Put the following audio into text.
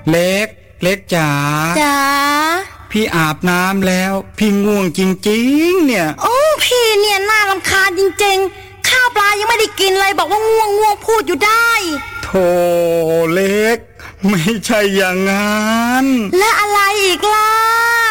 เล็กจ๋าพี่อาบน้ำแล้วพี่ง่วงจริงๆเนี่ยโอ้พี่เนี่ยน่ารำคาญจริงๆข้าวปลายังไม่ได้กินเลยบอกว่าง่วงพูดอยู่ได้โธ่เล็กไม่ใช่อย่างนั้นและอะไรอีกล่ะ